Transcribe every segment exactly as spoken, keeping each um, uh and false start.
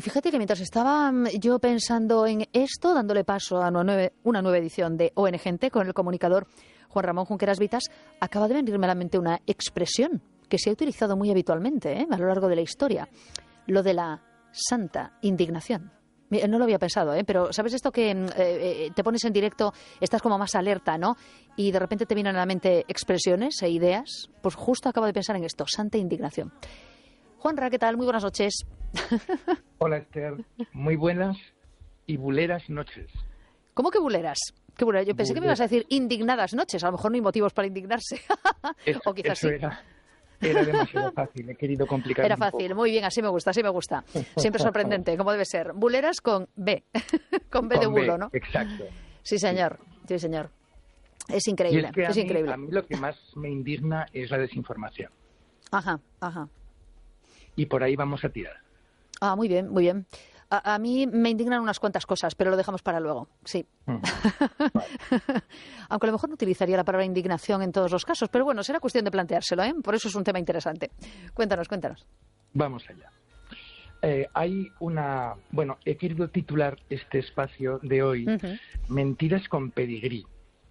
fíjate que mientras estaba mm, yo pensando en esto, dándole paso a una, nueve, una nueva edición de O N Gente con el comunicador Juan Ramón Junqueras Vitas, acaba de venirme a la mente una expresión que se ha utilizado muy habitualmente ¿eh? a lo largo de la historia, lo de la santa indignación. No lo había pensado, ¿eh? Pero ¿sabes esto que eh, te pones en directo, estás como más alerta, ¿no? Y de repente te vienen a la mente expresiones e ideas. Pues justo acabo de pensar en esto, santa indignación. Juanra, ¿qué tal? Muy buenas noches. Hola, Esther. Muy buenas y buleras noches. ¿Cómo que buleras? ¿Qué buleras? Yo pensé buleras. Que me ibas a decir indignadas noches. A lo mejor no hay motivos para indignarse. Eso, o quizás eso sí. Era, era demasiado fácil. He querido complicar Era un fácil. poco. Muy bien, así me gusta, así me gusta. Siempre sorprendente, como debe ser. Buleras con B. con B con de bulo, B, ¿no? Exacto. Sí, señor. Sí, señor. Es increíble. Y es que a, es mí, increíble. a mí lo que más me indigna es la desinformación. Ajá, ajá. Y por ahí vamos a tirar. Ah, muy bien, muy bien. A, a mí me indignan unas cuantas cosas, pero lo dejamos para luego, sí. Mm. Vale. Aunque a lo mejor no utilizaría la palabra indignación en todos los casos, pero bueno, será cuestión de planteárselo, ¿eh? Por eso es un tema interesante. Cuéntanos, cuéntanos. Vamos allá. Eh, hay una... Bueno, he querido titular este espacio de hoy uh-huh. Mentiras con pedigrí.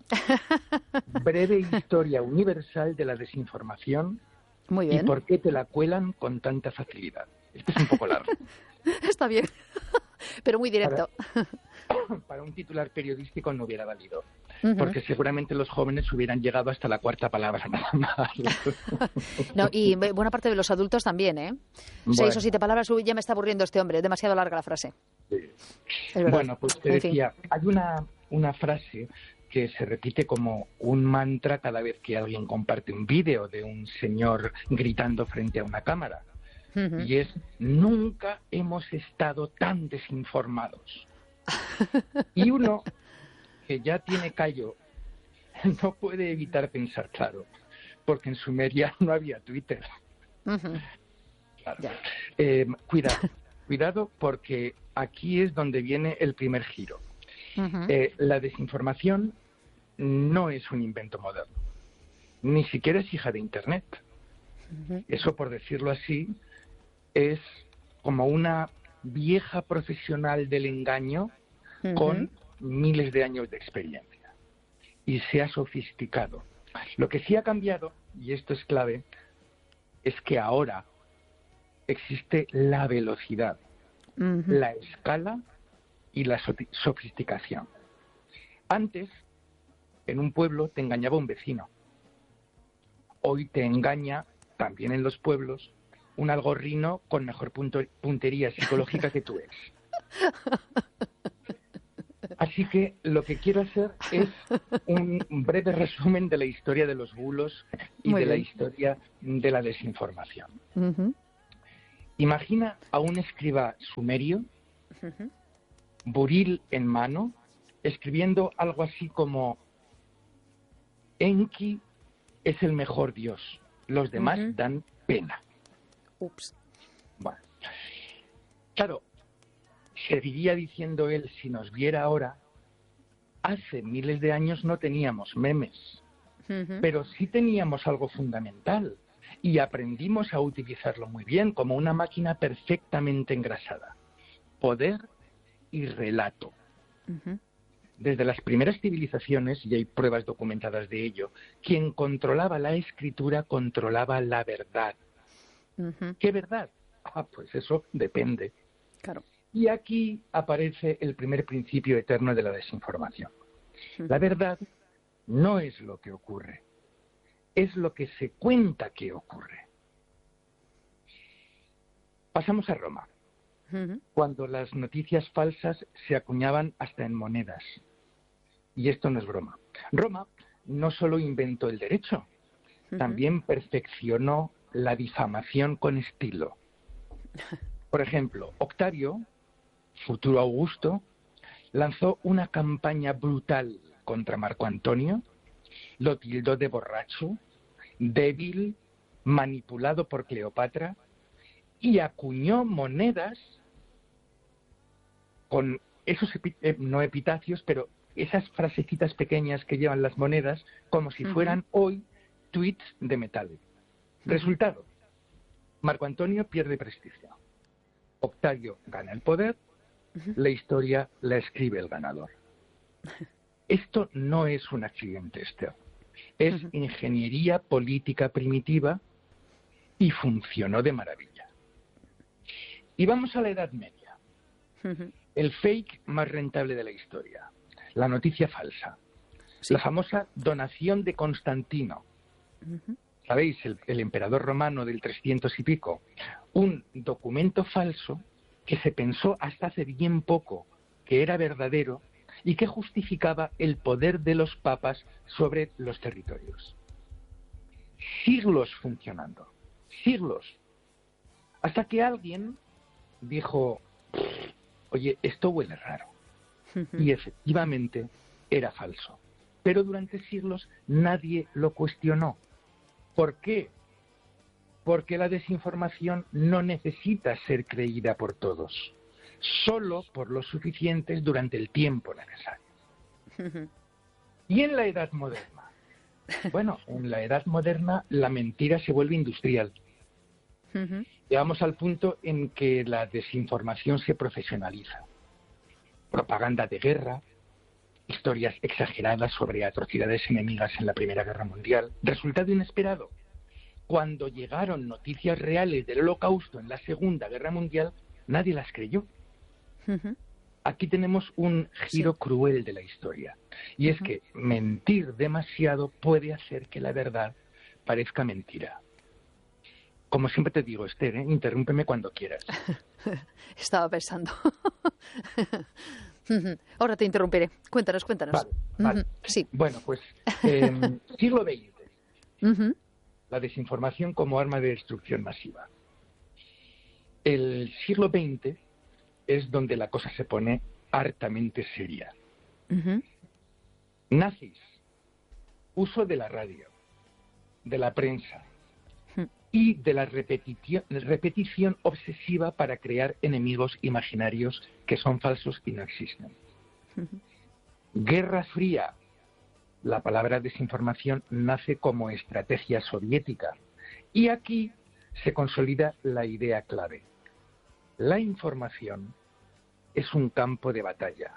Breve historia universal de la desinformación. Muy bien. ¿Y por qué te la cuelan con tanta facilidad? Este es un poco largo. Está bien, pero muy directo. Para, para un titular periodístico no hubiera valido, uh-huh. porque seguramente los jóvenes hubieran llegado hasta la cuarta palabra nada más. No, y buena parte de los adultos también, ¿eh? Bueno. Seis o siete palabras, uy, ya me está aburriendo este hombre, es demasiado larga la frase. Sí. Bueno, pues te decía, fin. hay una, una frase que se repite como un mantra cada vez que alguien comparte un vídeo de un señor gritando frente a una cámara. Uh-huh. Y es, nunca hemos estado tan desinformados. Y uno que ya tiene callo no puede evitar pensar, claro, porque en Sumeria no había Twitter. Uh-huh. Claro. Eh, cuidado, cuidado, porque aquí es donde viene el primer giro. Uh-huh. Eh, la desinformación no es un invento moderno, ni siquiera es hija de Internet. Uh-huh. Eso, por decirlo así, es como una vieja profesional del engaño uh-huh. con miles de años de experiencia. Y se ha sofisticado. Lo que sí ha cambiado, y esto es clave, es que ahora existe la velocidad, uh-huh. la escala y la sofisticación. Antes, en un pueblo te engañaba un vecino. Hoy te engaña, también en los pueblos, un algorrino con mejor punto, puntería psicológica que tú eres. Así que lo que quiero hacer es un breve resumen de la historia de los bulos y Muy de bien. la historia de la desinformación. Uh-huh. Imagina a un escriba sumerio, uh-huh. buril en mano, escribiendo algo así como Enki es el mejor dios, los demás uh-huh. dan pena. Ups. Bueno. Claro, seguiría diciendo él, si nos viera ahora, hace miles de años no teníamos memes, uh-huh. pero sí teníamos algo fundamental y aprendimos a utilizarlo muy bien como una máquina perfectamente engrasada. Poder y relato. Uh-huh. Desde las primeras civilizaciones, y hay pruebas documentadas de ello, quien controlaba la escritura controlaba la verdad. Uh-huh. ¿Qué verdad? Ah, pues eso depende. Claro. Y aquí aparece el primer principio eterno de la desinformación. Uh-huh. La verdad no es lo que ocurre, es lo que se cuenta que ocurre. Pasamos a Roma, uh-huh. cuando las noticias falsas se acuñaban hasta en monedas. Y esto no es broma. Roma no solo inventó el derecho, uh-huh. también perfeccionó la difamación con estilo. Por ejemplo, Octavio, futuro Augusto, lanzó una campaña brutal contra Marco Antonio, lo tildó de borracho, débil, manipulado por Cleopatra, y acuñó monedas con esos, epi- eh, no epitafios, pero esas frasecitas pequeñas que llevan las monedas, como si uh-huh. fueran hoy tweets de metal. Uh-huh. Resultado, Marco Antonio pierde prestigio. Octavio gana el poder, la historia la escribe el ganador. Esto no es un accidente, Esther. Es ingeniería política primitiva y funcionó de maravilla. Y vamos a la Edad Media. El fake más rentable de la historia. La noticia falsa. Sí. La famosa donación de Constantino. Uh-huh. ¿Sabéis? El, el emperador romano del trescientos y pico. Un documento falso que se pensó hasta hace bien poco que era verdadero y que justificaba el poder de los papas sobre los territorios. Siglos funcionando. Siglos. Hasta que alguien dijo, oye, esto huele raro. Uh-huh. Y efectivamente era falso. Pero durante siglos nadie lo cuestionó. ¿Por qué? Porque la desinformación no necesita ser creída por todos, solo por los suficientes durante el tiempo necesario. Uh-huh. Y en la Edad Moderna, bueno, en la Edad Moderna la mentira se vuelve industrial. Uh-huh. Llegamos al punto en que la desinformación se profesionaliza. Propaganda de guerra, historias exageradas sobre atrocidades enemigas en la Primera Guerra Mundial. Resultado inesperado. Cuando llegaron noticias reales del Holocausto en la Segunda Guerra Mundial, nadie las creyó. Uh-huh. Aquí tenemos un giro sí. cruel de la historia. Y uh-huh. es que mentir demasiado puede hacer que la verdad parezca mentira. Como siempre te digo, Esther, ¿eh? Interrúmpeme cuando quieras. Estaba pensando. Ahora te interrumpiré. Cuéntanos, cuéntanos. Vale, vale. Uh-huh. Sí. Bueno, pues eh, siglo veinte. Uh-huh. La desinformación como arma de destrucción masiva. El siglo veinte es donde la cosa se pone hartamente seria. Uh-huh. Nazis, uso de la radio, de la prensa uh-huh. y de la repetición, repetición obsesiva para crear enemigos imaginarios que son falsos y no existen. Uh-huh. Guerra Fría. La palabra desinformación nace como estrategia soviética y aquí se consolida la idea clave. La información es un campo de batalla.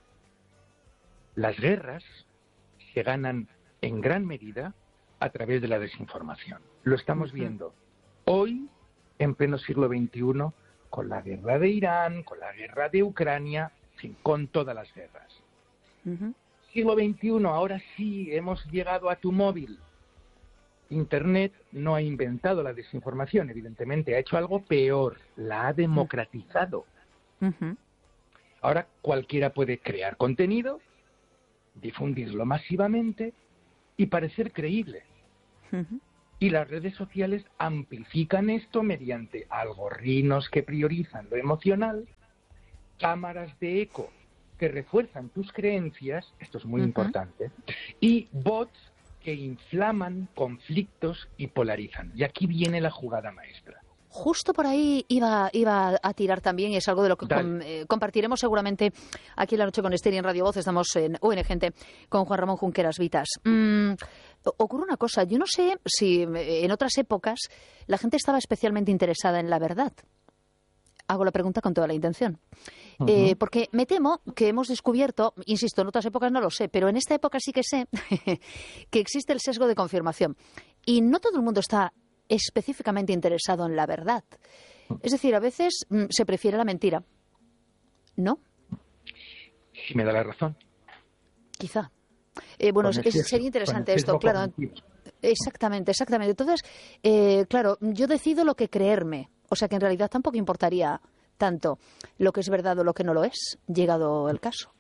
Las guerras se ganan en gran medida a través de la desinformación. Lo estamos viendo hoy, en pleno siglo veintiuno, con la guerra de Irán, con la guerra de Ucrania, en fin, con todas las guerras. Uh-huh. Siglo veintiuno, ahora sí hemos llegado a tu móvil. Internet no ha inventado la desinformación, evidentemente, ha hecho algo peor, la ha democratizado. Uh-huh. Ahora cualquiera puede crear contenido, difundirlo masivamente y parecer creíble. Uh-huh. Y las redes sociales amplifican esto mediante algoritmos que priorizan lo emocional, cámaras de eco que refuerzan tus creencias, esto es muy uh-huh. importante, y bots que inflaman conflictos y polarizan. Y aquí viene la jugada maestra. Justo por ahí iba, iba a tirar también, y es algo de lo que com, eh, compartiremos seguramente aquí en La Noche con Esther y en Radio Voz. Estamos en U N Gente con Juan Ramón Junqueras Vitas. Mm, ocurre una cosa, yo no sé si en otras épocas la gente estaba especialmente interesada en la verdad. Hago la pregunta con toda la intención. Uh-huh. Eh, porque me temo que hemos descubierto, insisto, en otras épocas no lo sé, pero en esta época sí que sé que existe el sesgo de confirmación. Y no todo el mundo está específicamente interesado en la verdad. Es decir, a veces mm, se prefiere la mentira. ¿No? Si me da la razón. Quizá. Eh, bueno, es, es, sería interesante esto, claro. Cognitivo. Exactamente, exactamente. Entonces, eh, claro, yo decido lo que creerme. O sea que en realidad tampoco importaría tanto lo que es verdad o lo que no lo es, llegado el caso.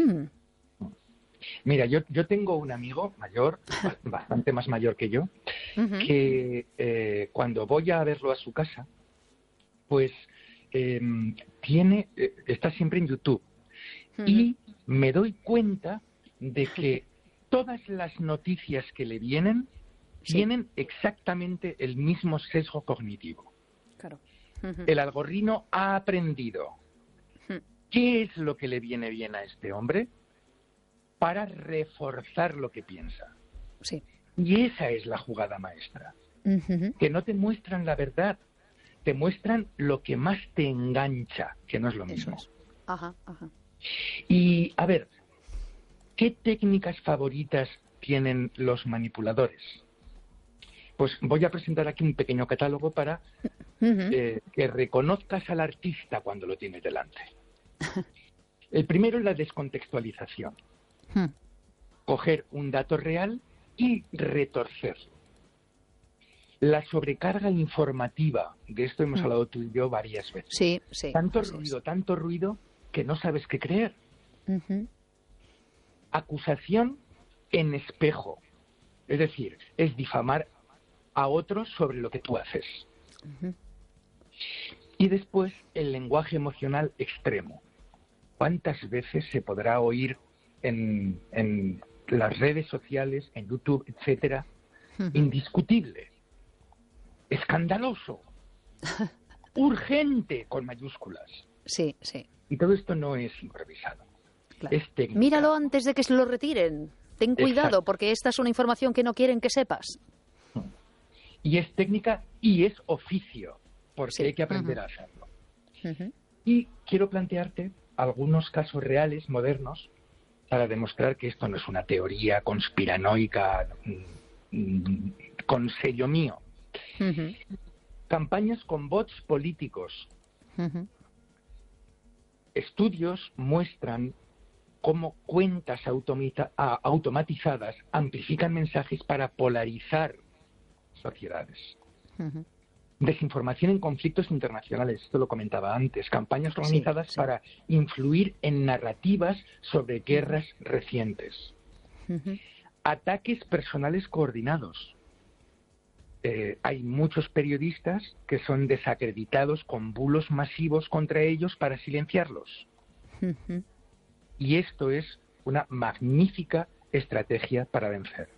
Mira, yo, yo tengo un amigo mayor, bastante más mayor que yo, uh-huh. que eh, cuando voy a verlo a su casa, pues eh, tiene, eh, está siempre en YouTube. Uh-huh. Y me doy cuenta de que todas las noticias que le vienen sí. tienen exactamente el mismo sesgo cognitivo. Claro. Uh-huh. El algoritmo ha aprendido uh-huh. qué es lo que le viene bien a este hombre para reforzar lo que piensa. Sí. Y esa es la jugada maestra. Uh-huh. Que no te muestran la verdad, te muestran lo que más te engancha, que no es lo mismo. Eso es. Ajá, ajá. Y, a ver, ¿qué técnicas favoritas tienen los manipuladores? Pues voy a presentar aquí un pequeño catálogo para uh-huh. eh, que reconozcas al artista cuando lo tienes delante. El primero es la descontextualización. Uh-huh. Coger un dato real y retorcerlo. La sobrecarga informativa, de esto hemos uh-huh. hablado tú y yo varias veces. Sí, sí. Tanto ruido, es. tanto ruido, que no sabes qué creer. Uh-huh. Acusación en espejo. Es decir, es difamar a otros sobre lo que tú haces. Uh-huh. Y después, el lenguaje emocional extremo. ¿Cuántas veces se podrá oír en, en las redes sociales, en YouTube, etcétera? Uh-huh. Indiscutible, escandaloso, urgente, con mayúsculas. Sí, sí. Y todo esto no es improvisado. Claro. Es técnica. Míralo antes de que se lo retiren. Ten cuidado, Exacto. porque esta es una información que no quieren que sepas. Y es técnica y es oficio, porque sí. hay que aprender uh-huh. a hacerlo. Uh-huh. Y quiero plantearte algunos casos reales, modernos, para demostrar que esto no es una teoría conspiranoica mmm, con sello mío. Uh-huh. Campañas con bots políticos. Uh-huh. Estudios muestran cómo cuentas automata- automatizadas amplifican mensajes para polarizar sociedades. Uh-huh. Desinformación en conflictos internacionales, esto lo comentaba antes, campañas organizadas sí, sí. para influir en narrativas sobre guerras uh-huh. recientes. Uh-huh. Ataques personales coordinados. Eh, hay muchos periodistas que son desacreditados con bulos masivos contra ellos para silenciarlos. Uh-huh. Y esto es una magnífica estrategia para vencer.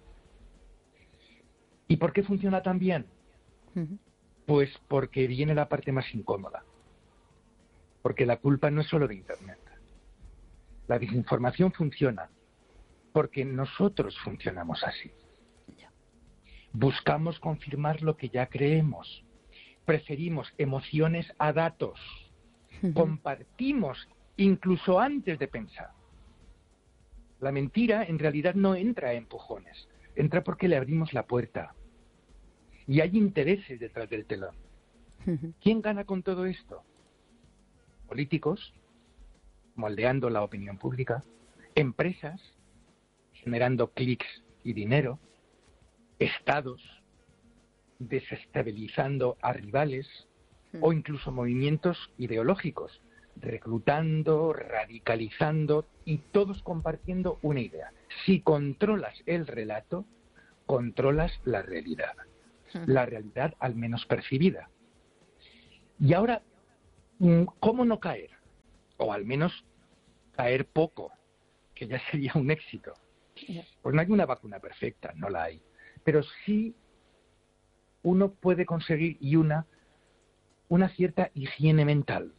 ¿Y por qué funciona tan bien? Uh-huh. Pues porque viene la parte más incómoda. Porque la culpa no es solo de Internet. La desinformación funciona porque nosotros funcionamos así. Buscamos confirmar lo que ya creemos. Preferimos emociones a datos. Uh-huh. Compartimos incluso antes de pensar. La mentira en realidad no entra a empujones. Entra porque le abrimos la puerta. Y hay intereses detrás del telón. Uh-huh. ¿Quién gana con todo esto? Políticos, moldeando la opinión pública, empresas, generando clics y dinero, estados, desestabilizando a rivales, uh-huh. o incluso movimientos ideológicos, reclutando, radicalizando y todos compartiendo una idea. Si controlas el relato, controlas la realidad. La realidad al menos percibida. Y ahora, ¿cómo no caer? O al menos caer poco, que ya sería un éxito. Pues no hay una vacuna perfecta, no la hay. Pero sí uno puede conseguir y una, una cierta higiene mental.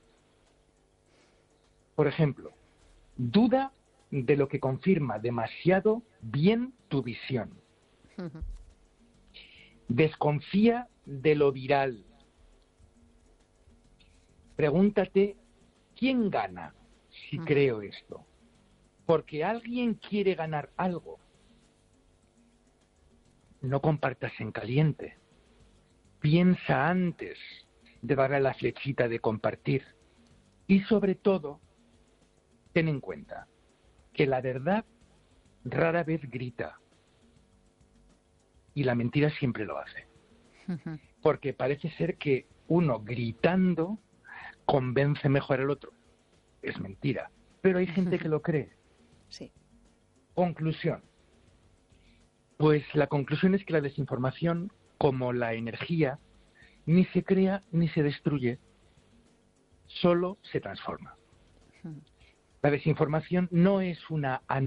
Por ejemplo, duda de lo que confirma demasiado bien tu visión. Uh-huh. Desconfía de lo viral. Pregúntate, ¿quién gana si uh-huh. creo esto? Porque alguien quiere ganar algo. No compartas en caliente. Piensa antes de darle la flechita de compartir. Y sobre todo, ten en cuenta que la verdad rara vez grita. Y la mentira siempre lo hace. Uh-huh. Porque parece ser que uno gritando convence mejor al otro. Es mentira. Pero hay gente uh-huh. que lo cree. Sí. Conclusión. Pues la conclusión es que la desinformación, como la energía, ni se crea ni se destruye. Solo se transforma. Uh-huh. La desinformación no es una